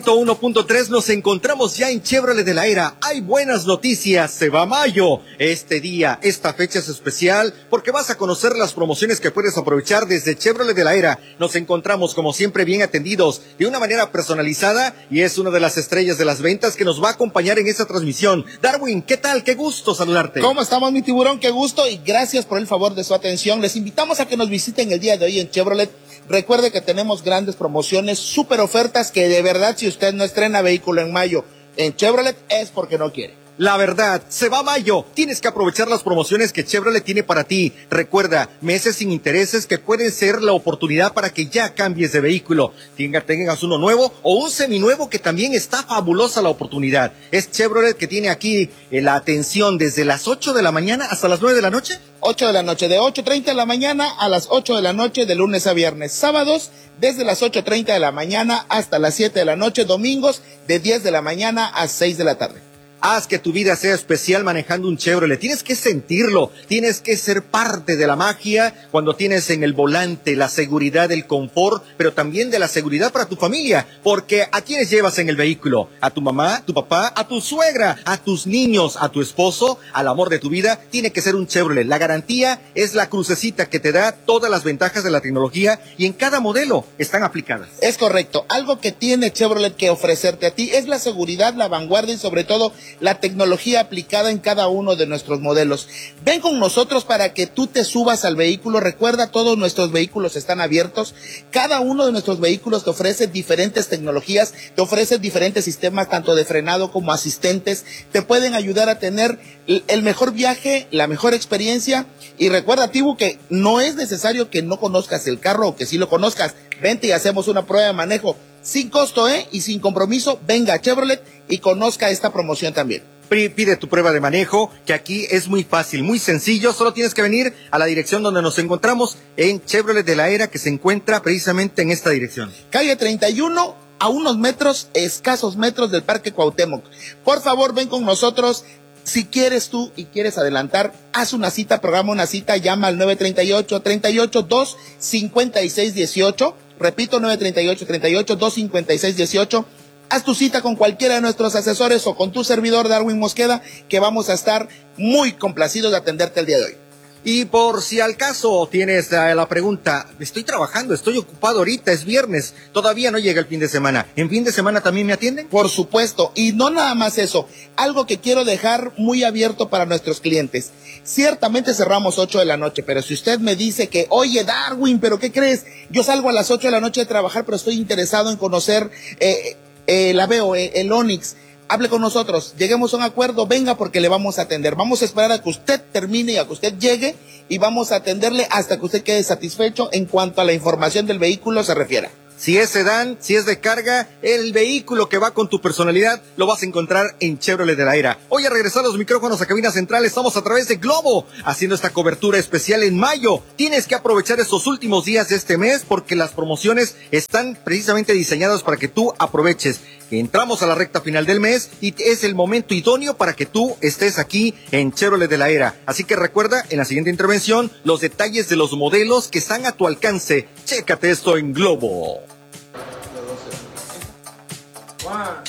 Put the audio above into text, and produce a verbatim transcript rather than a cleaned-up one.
uno punto tres, nos encontramos ya en Chevrolet de la Era. Hay buenas noticias, se va mayo. Este día, esta fecha es especial porque vas a conocer las promociones que puedes aprovechar desde Chevrolet de la Era. Nos encontramos como siempre bien atendidos, de una manera personalizada, y es una de las estrellas de las ventas que nos va a acompañar en esta transmisión. Darwin, ¿qué tal? Qué gusto saludarte. ¿Cómo estamos, mi tiburón? Qué gusto y gracias por el favor de su atención. Les invitamos a que nos visiten el día de hoy en Chevrolet. Recuerde que tenemos grandes promociones, súper ofertas que de verdad, si usted no estrena vehículo en mayo en Chevrolet, es porque no quiere. La verdad, se va mayo. Tienes que aprovechar las promociones que Chevrolet tiene para ti. Recuerda, meses sin intereses que pueden ser la oportunidad para que ya cambies de vehículo. Tenga, tengas uno nuevo o un seminuevo, que también está fabulosa la oportunidad. Es Chevrolet que tiene aquí eh, la atención desde las ocho de la mañana hasta las nueve de la noche. ocho de la noche, de ocho treinta de la mañana a las ocho de la noche, de lunes a viernes. Sábados, desde las ocho treinta de la mañana hasta las siete de la noche. Domingos, de diez de la mañana a seis de la tarde. Haz que tu vida sea especial manejando un Chevrolet. Tienes que sentirlo, tienes que ser parte de la magia cuando tienes en el volante la seguridad, el confort, pero también de la seguridad para tu familia. Porque ¿a quiénes llevas en el vehículo? ¿A tu mamá, tu papá, a tu suegra, a tus niños, a tu esposo, al amor de tu vida? Tiene que ser un Chevrolet. La garantía es la crucecita que te da todas las ventajas de la tecnología, y en cada modelo están aplicadas. Es correcto. Algo que tiene Chevrolet que ofrecerte a ti es la seguridad, la vanguardia y sobre todo la tecnología aplicada en cada uno de nuestros modelos. Ven con nosotros para que tú te subas al vehículo. Recuerda, todos nuestros vehículos están abiertos. Cada uno de nuestros vehículos te ofrece diferentes tecnologías, te ofrece diferentes sistemas, tanto de frenado como asistentes. Te pueden ayudar a tener el mejor viaje, la mejor experiencia. Y recuerda, Tibu, que no es necesario que no conozcas el carro o que sí lo conozcas. Vente y hacemos una prueba de manejo sin costo, ¿eh? Y sin compromiso. Venga a Chevrolet y conozca esta promoción también. Pide tu prueba de manejo, que aquí es muy fácil, muy sencillo. Solo tienes que venir a la dirección donde nos encontramos en Chevrolet de la Era, que se encuentra precisamente en esta dirección. Calle treinta y uno, a unos metros, escasos metros del Parque Cuauhtémoc. Por favor, ven con nosotros. Si quieres tú y quieres adelantar, haz una cita, programa una cita, llama al nueve treinta y ocho, treinta y ocho, dos cincuenta y seis dieciocho. Repito, nueve treinta y ocho, treinta y ocho, dos cincuenta y seis dieciocho. Haz tu cita con cualquiera de nuestros asesores o con tu servidor Darwin Mosqueda, que vamos a estar muy complacidos de atenderte el día de hoy. Y por si al caso tienes uh, la pregunta, estoy trabajando, estoy ocupado ahorita, es viernes, todavía no llega el fin de semana. ¿En fin de semana también me atienden? Por supuesto, y no nada más eso, algo que quiero dejar muy abierto para nuestros clientes. Ciertamente cerramos ocho de la noche, pero si usted me dice que, oye Darwin, ¿pero qué crees? Yo salgo a las ocho de la noche de trabajar, pero estoy interesado en conocer eh, eh, la Aveo, eh, el Onix. Hable con nosotros, lleguemos a un acuerdo, venga, porque le vamos a atender. Vamos a esperar a que usted termine y a que usted llegue y vamos a atenderle hasta que usted quede satisfecho en cuanto a la información del vehículo se refiera. Si es sedán, si es de carga, el vehículo que va con tu personalidad lo vas a encontrar en Chevrolet de la Era. Hoy, a regresar los micrófonos a cabina central, estamos a través de Globo haciendo esta cobertura especial en mayo. Tienes que aprovechar estos últimos días de este mes porque las promociones están precisamente diseñadas para que tú aproveches. Entramos a la recta final del mes y es el momento idóneo para que tú estés aquí en Chevrolet de la Era. Así que recuerda, en la siguiente intervención, los detalles de los modelos que están a tu alcance. Chécate esto en Globo. One.